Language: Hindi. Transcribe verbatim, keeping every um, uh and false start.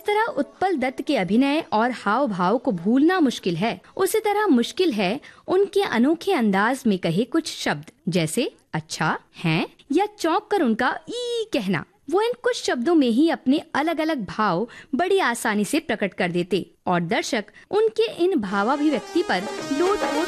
तरह उत्पल दत्त के अभिनय और हाव भाव को भूलना मुश्किल है, उसी तरह मुश्किल है उनके अनोखे अंदाज में कहे कुछ शब्द, जैसे अच्छा, हैं या चौंक कर उनका ई कहना। वो इन कुछ शब्दों में ही अपने अलग अलग भाव बड़ी आसानी से प्रकट कर देते और दर्शक उनके इन भावाभिव्यक्ति पर लोट पोट